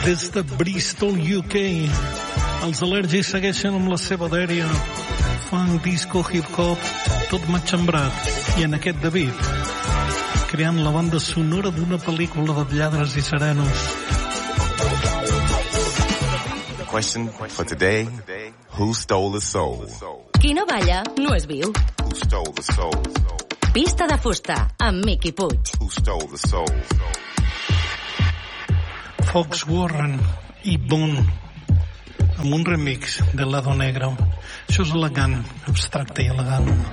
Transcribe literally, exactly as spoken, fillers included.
des de Bristol, U K. Els al·lèrgics segueixen amb la seva dèria. Funk, disco, hip-hop, tot matxembrat. I en aquest David, creant la banda sonora d'una pel·lícula de lladres i serenos. The question for today, who stole the soul? Qui no balla, no és viu. Who stole the soul? Pista de fusta, amb Miqui Puig. Who stole the soul? Fox Warren i Boone, amb un remix de Lado Negro. Això és elegant, abstracte i elegant.